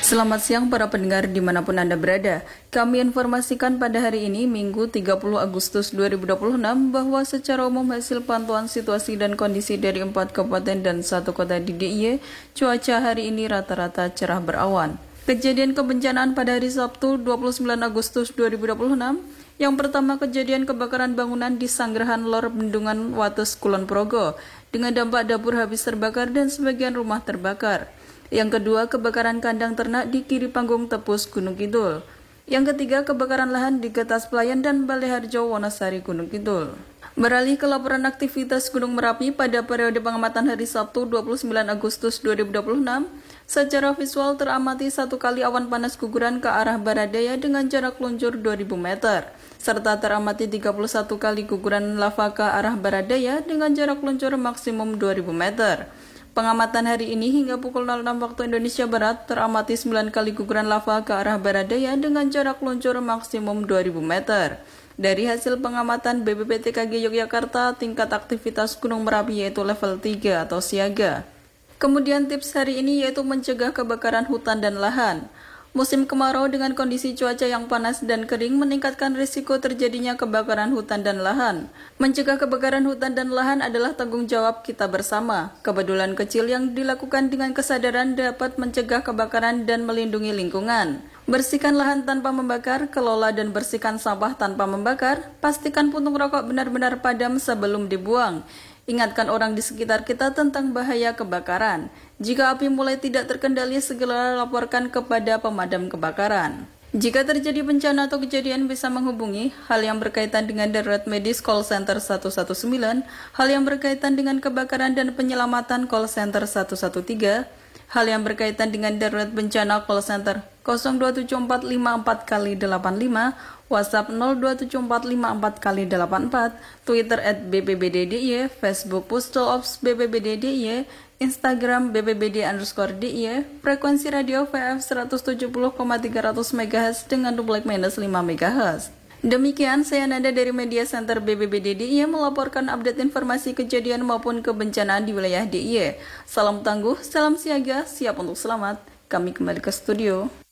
Selamat siang para pendengar dimanapun Anda berada. Kami informasikan pada hari ini Minggu 30 Agustus 2026 bahwa secara umum hasil pantauan situasi dan kondisi dari 4 kabupaten dan 1 kota di DIY, cuaca hari ini rata-rata cerah berawan. Kejadian kebencanaan pada hari Sabtu 29 Agustus 2026, yang pertama kejadian kebakaran bangunan di Sanggrahan Lor Bendungan Wates Kulon Progo dengan dampak dapur habis terbakar dan sebagian rumah terbakar. Yang kedua, kebakaran kandang ternak di Kiri Panggung Tepus, Gunung Kidul. Yang ketiga, kebakaran lahan di Getas Pelayan dan Balai Harjo, Wonosari, Gunung Kidul. Beralih ke laporan aktivitas Gunung Merapi pada periode pengamatan hari Sabtu 29 Agustus 2026, secara visual teramati satu kali awan panas guguran ke arah barat daya dengan jarak luncur 2000 meter, serta teramati 31 kali guguran lava ke arah barat daya dengan jarak luncur maksimum 2000 meter. Pengamatan hari ini hingga pukul 06 waktu Indonesia Barat teramati 9 kali guguran lava ke arah barat daya dengan jarak luncur maksimum 2000 meter. Dari hasil pengamatan BPPTKG Yogyakarta, tingkat aktivitas Gunung Merapi yaitu level 3 atau siaga. Kemudian tips hari ini yaitu mencegah kebakaran hutan dan lahan. Musim kemarau dengan kondisi cuaca yang panas dan kering meningkatkan risiko terjadinya kebakaran hutan dan lahan. Mencegah kebakaran hutan dan lahan adalah tanggung jawab kita bersama. Kepedulian kecil yang dilakukan dengan kesadaran dapat mencegah kebakaran dan melindungi lingkungan. Bersihkan lahan tanpa membakar, kelola dan bersihkan sampah tanpa membakar, pastikan puntung rokok benar-benar padam sebelum dibuang. Ingatkan orang di sekitar kita tentang bahaya kebakaran. Jika api mulai tidak terkendali, segera laporkan kepada pemadam kebakaran. Jika terjadi bencana atau kejadian bisa menghubungi hal yang berkaitan dengan darurat medis call center 119, hal yang berkaitan dengan kebakaran dan penyelamatan call center 113, hal yang berkaitan dengan darurat bencana call center 027454x85, WhatsApp 027454x84, Twitter @BPBD-DIY, Facebook Postal Ops BPBD-DIY, Instagram BPBD_DIY, frekuensi radio VF 170,300 MHz dengan double minus 5 MHz. Demikian, saya Nanda dari Media Center BPBD DIY melaporkan update informasi kejadian maupun kebencanaan di wilayah DIY. Salam tangguh, salam siaga, siap untuk selamat. Kami kembali ke studio.